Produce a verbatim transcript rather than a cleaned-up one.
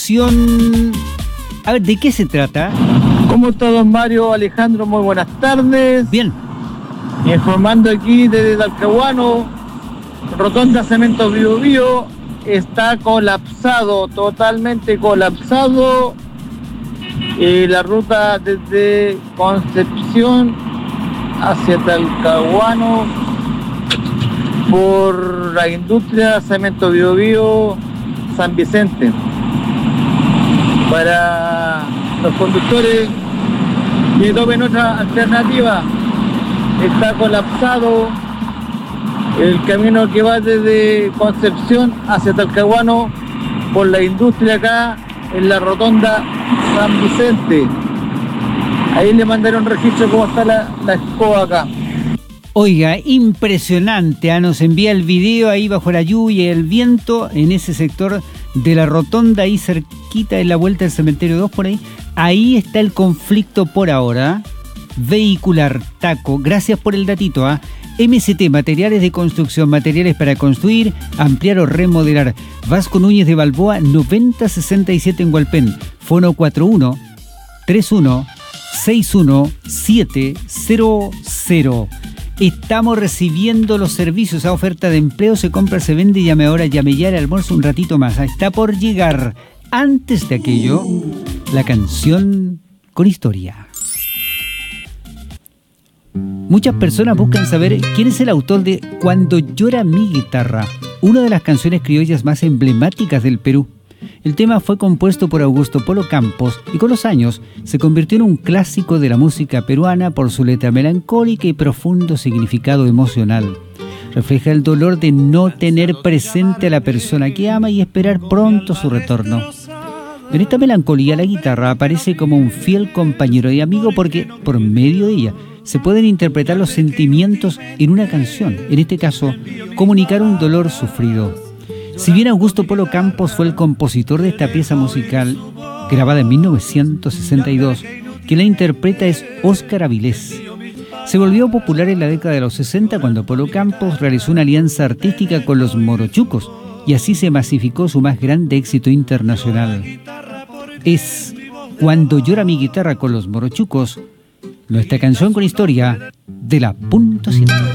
A ver, ¿de qué se trata? ¿Cómo está, don Mario? Alejandro, muy buenas tardes. Bien. Informando aquí desde Talcahuano, Rotonda Cemento Bio Bio está colapsado, totalmente colapsado. Eh, la ruta desde Concepción hacia Talcahuano por la industria Cemento Bio Bio San Vicente. Para los conductores que tomen otra alternativa, está colapsado el camino que va desde Concepción hacia Talcahuano por la industria acá en la rotonda San Vicente. Ahí le mandaron registro cómo está la, la escoba acá. Oiga, impresionante, ¿eh? Nos envía el video ahí bajo la lluvia y el viento en ese sector de la rotonda, ahí cerquita de la vuelta del cementerio dos por ahí. Ahí está el conflicto por ahora. Vehicular, taco, gracias por el datito, ¿ah? ¿eh? M C T, materiales de construcción, materiales para construir, ampliar o remodelar. Vasco Núñez de Balboa, noventa sesenta y siete en Hualpén. Fono cuatro uno tres uno seis uno siete cero cero. Estamos recibiendo los servicios. A oferta de empleo, se compra, se vende. Llame ahora, llame ya, el almuerzo un ratito más. Está por llegar. Antes de aquello, la canción con historia. Muchas personas buscan saber quién es el autor de Cuando llora mi guitarra, una de las canciones criollas más emblemáticas del Perú. El tema fue compuesto por Augusto Polo Campos y con los años se convirtió en un clásico de la música peruana por su letra melancólica y profundo significado emocional. Refleja el dolor de no tener presente a la persona que ama y esperar pronto su retorno. En esta melancolía, la guitarra aparece como un fiel compañero y amigo porque, por medio de ella, se pueden interpretar los sentimientos en una canción. En este caso, comunicar un dolor sufrido. Si bien Augusto Polo Campos fue el compositor de esta pieza musical, grabada en mil novecientos sesenta y dos, quien la interpreta es Óscar Avilés. Se volvió popular en la década de los sesenta cuando Polo Campos realizó una alianza artística con los Morochucos y así se masificó su más grande éxito internacional. Es Cuando llora mi guitarra con los Morochucos, nuestra canción con historia de la punto siete.